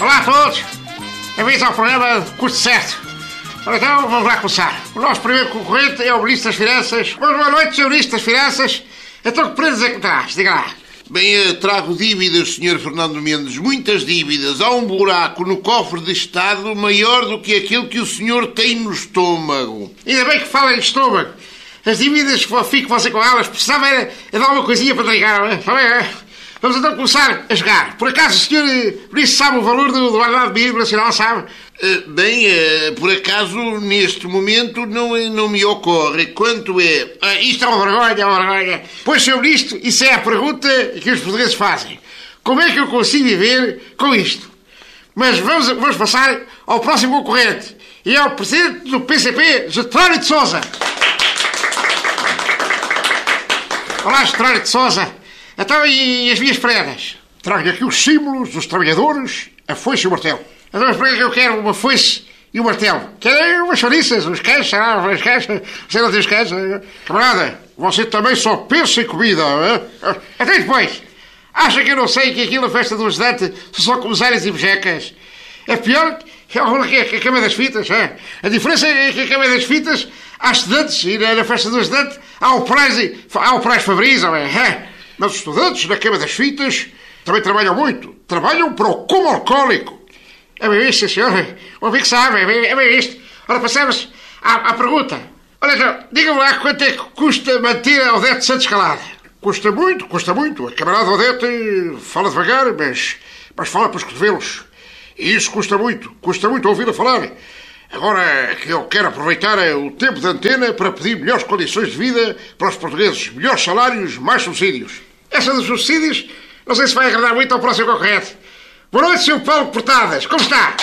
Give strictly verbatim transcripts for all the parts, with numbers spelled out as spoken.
Olá a todos! Bem-vindos ao programa Custo Certo. Ora então, vamos lá começar. O nosso primeiro concorrente é o Ministro das Finanças. Mas boa noite, senhor Ministro das Finanças. Então que prendas é que traz? Diga lá. Bem, trago dívidas, senhor Fernando Mendes, muitas dívidas. Há um buraco no cofre de Estado maior do que aquele que o senhor tem no estômago. Ainda bem que fala em estômago. As dívidas que fico você com elas, precisava era de dar uma coisinha para ligar, não é? Vamos então começar a jogar. Por acaso o senhor Ministro sabe o valor do, do ordenado mínimo nacional, sabe? Uh, bem, uh, por acaso, neste momento, não, não me ocorre. Quanto é? Ah, isto é uma vergonha, é uma vergonha. Pois, senhor Ministro, isso é a pergunta que os portugueses fazem. Como é que eu consigo viver com isto? Mas vamos, vamos passar ao próximo concorrente. E é o Presidente do P C P, Jerónimo de Sousa. Olá, Jerónimo de Sousa. Então, e as minhas prendas? Trago aqui os símbolos dos trabalhadores, a foice e o martelo. Então, mas para que eu quero uma foice e um martelo? Quero umas chouriças, uns queijos, umas queijos. Você não tem os queijos? Camarada, você também só pensa em comida, não é? Até depois. Acha que eu não sei que aquilo, a festa do ajudante, são só comissários e bejecas? É pior que a cama das fitas, é? A diferença é que a cama das fitas há estudantes e na festa do ajudante há o prazo, há o prazo Fabris, não é? Mas os estudantes na cama das fitas também trabalham muito. Trabalham para o cume alcoólico. É bem isto, senhor. O amigo sabe, é bem, é bem isto. Ora, passamos à, à pergunta. Olha, então, diga-me lá quanto é que custa manter a Odete Santos calada. Custa muito, custa muito. A camarada Odete fala devagar, mas, mas fala para os cotovelos. E isso custa muito, custa muito ouvir a falar. Agora que eu quero aproveitar o tempo de antena para pedir melhores condições de vida para os portugueses. Melhores salários, mais subsídios. Essa dos subsídios, não sei se vai agradar muito ao próximo concorrente. Boa noite, senhor Paulo Portadas. Como está?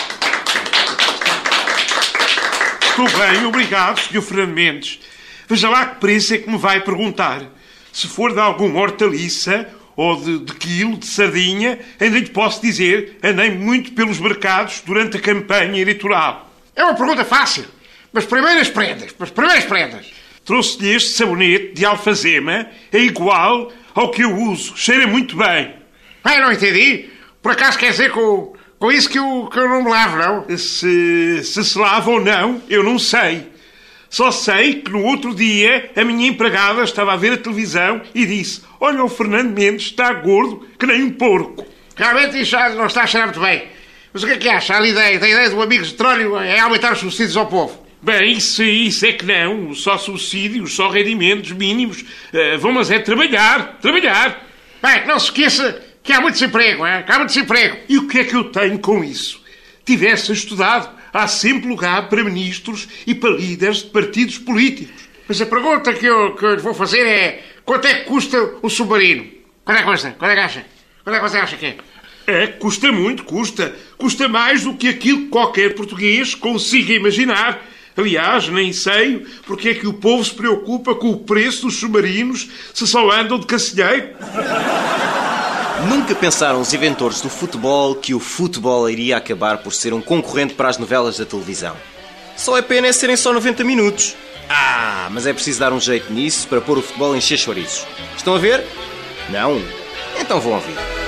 Estou bem, obrigado, senhor Fernando Mendes. Veja lá que preço é que me vai perguntar. Se for de alguma hortaliça ou de, de quilo, de sardinha, ainda lhe posso dizer, andei muito pelos mercados durante a campanha eleitoral. É uma pergunta fácil. Mas primeiras prendas, mas primeiras prendas. Trouxe-lhe este sabonete de alfazema, é igual ao que eu uso, cheira muito bem. Ah, não entendi. Por acaso quer dizer com, com isso que eu, que eu não me lavo, não? Se, se se lava ou não, eu não sei. Só sei que no outro dia a minha empregada estava a ver a televisão e disse: olha, o Fernando Mendes está gordo que nem um porco. Realmente isso já não está a cheirar muito bem. Mas o que é que acha? A ideia, a ideia do amigo Jerónimo é aumentar os subsídios ao povo. Bem, isso, isso é que não. Só subsídios, só rendimentos mínimos. Uh, vamos é trabalhar, trabalhar. Bem, não se esqueça que há muito desemprego, é? Que há muito desemprego. E o que é que eu tenho com isso? Tivesse estudado, há sempre lugar para ministros e para líderes de partidos políticos. Mas a pergunta que eu, que eu lhe vou fazer é: quanto é que custa o submarino? Quanto é que custa? Quanto é que acha? Quanto é que você acha que é? É, custa muito, custa. Custa mais do que aquilo que qualquer português consiga imaginar. Aliás, nem sei porque é que o povo se preocupa com o preço dos submarinos se só andam de cacilheiro. Nunca pensaram os inventores do futebol que o futebol iria acabar por ser um concorrente para as novelas da televisão. Só é pena é serem só noventa minutos. Ah, mas é preciso dar um jeito nisso para pôr o futebol a encher chouriços. Estão a ver? Não? Então vão ouvir.